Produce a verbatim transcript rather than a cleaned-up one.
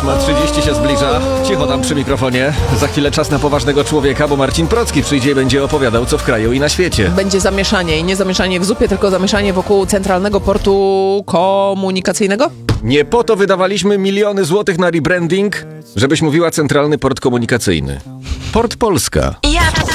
ósma trzydzieści się zbliża. Cicho tam przy mikrofonie. Za chwilę czas na poważnego człowieka, bo Marcin Procki przyjdzie i będzie opowiadał, co w kraju i na świecie. Będzie zamieszanie i nie zamieszanie w zupie, tylko zamieszanie wokół Centralnego Portu Komunikacyjnego? Nie po to wydawaliśmy miliony złotych na rebranding, żebyś mówiła Centralny Port Komunikacyjny. Port Polska.